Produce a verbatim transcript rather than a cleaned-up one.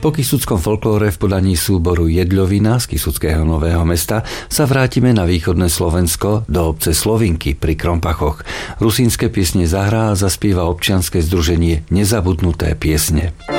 Po kysuckom folklóre v podaní súboru Jedľovina z Kysuckého Nového Mesta sa vrátime na východné Slovensko do obce Slovinky pri Krompachoch. Rusínske piesne zahrá a zaspieva občianske združenie Nezabudnuté piesne.